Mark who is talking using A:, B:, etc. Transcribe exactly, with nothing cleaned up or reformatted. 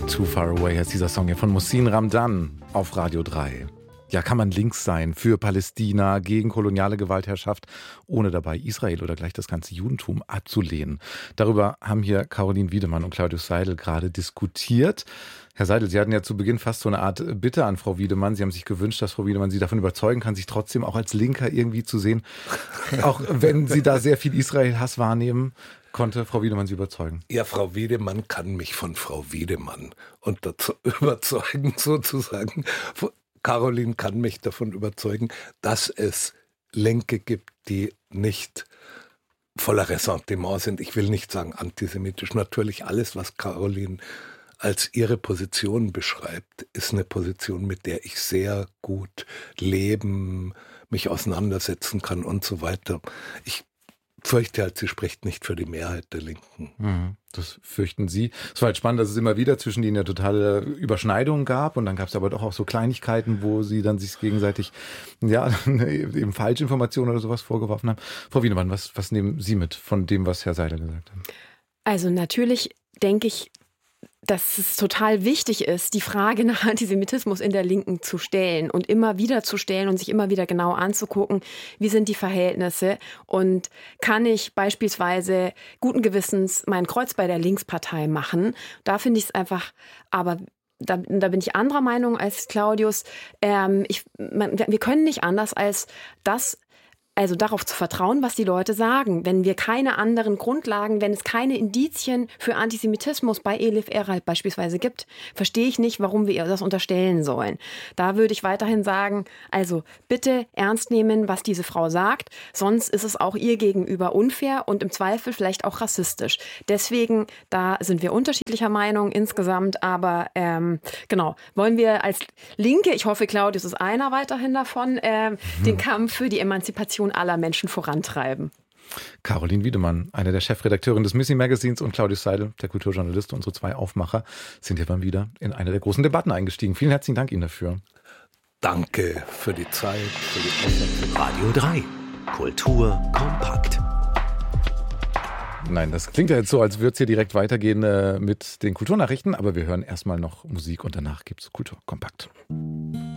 A: Too Far Away heißt dieser Song hier von Mohsin Ramdan auf Radio drei. Ja, kann man links sein für Palästina, gegen koloniale Gewaltherrschaft, ohne dabei Israel oder gleich das ganze Judentum abzulehnen? Darüber haben hier Caroline Wiedemann und Claudius Seidel gerade diskutiert. Herr Seidel, Sie hatten ja zu Beginn fast so eine Art Bitte an Frau Wiedemann. Sie haben sich gewünscht, dass Frau Wiedemann Sie davon überzeugen kann, sich trotzdem auch als Linker irgendwie zu sehen. Auch wenn Sie da sehr viel Israel-Hass wahrnehmen, konnte Frau Wiedemann Sie überzeugen?
B: Ja, Frau Wiedemann kann mich von Frau Wiedemann und dazu überzeugen sozusagen. Caroline kann mich davon überzeugen, dass es Linke gibt, die nicht voller Ressentiment sind. Ich will nicht sagen antisemitisch. Natürlich alles, was Caroline als ihre Position beschreibt, ist eine Position, mit der ich sehr gut leben, mich auseinandersetzen kann und so weiter. Ich fürchte halt, sie spricht nicht für die Mehrheit der Linken.
A: Mhm, das fürchten Sie. Es war halt spannend, dass es immer wieder zwischen ihnen ja totale Überschneidungen gab und dann gab es aber doch auch so Kleinigkeiten, wo sie dann sich gegenseitig ja eben Falschinformationen oder sowas vorgeworfen haben. Frau Wiedemann, was, was nehmen Sie mit von dem, was Herr Seidel gesagt hat?
C: Also natürlich denke ich, dass es total wichtig ist, die Frage nach Antisemitismus in der Linken zu stellen und immer wieder zu stellen und sich immer wieder genau anzugucken, wie sind die Verhältnisse und kann ich beispielsweise guten Gewissens mein Kreuz bei der Linkspartei machen. Da finde ich es einfach, aber da, da bin ich anderer Meinung als Claudius. Ähm, ich, man, wir können nicht anders als das, also darauf zu vertrauen, was die Leute sagen. Wenn wir keine anderen Grundlagen, wenn es keine Indizien für Antisemitismus bei Elif Erhard beispielsweise gibt, verstehe ich nicht, warum wir ihr das unterstellen sollen. Da würde ich weiterhin sagen, also bitte ernst nehmen, was diese Frau sagt, sonst ist es auch ihr gegenüber unfair und im Zweifel vielleicht auch rassistisch. Deswegen, da sind wir unterschiedlicher Meinung insgesamt, aber ähm, genau, wollen wir als Linke, ich hoffe, Claudius ist einer weiterhin davon, äh, mhm. den Kampf für die Emanzipation aller Menschen vorantreiben.
A: Caroline Wiedemann, eine der Chefredakteurin des Missy Magazins, und Claudius Seidel, der Kulturjournalist, unsere zwei Aufmacher, sind hier dann wieder in eine der großen Debatten eingestiegen. Vielen herzlichen Dank Ihnen dafür.
B: Danke für die Zeit, für die Aufmerksamkeit.
D: Radio drei. Kultur kompakt.
A: Nein, das klingt ja jetzt so, als würde es hier direkt weitergehen äh, mit den Kulturnachrichten, aber wir hören erstmal noch Musik und danach gibt es Kultur kompakt.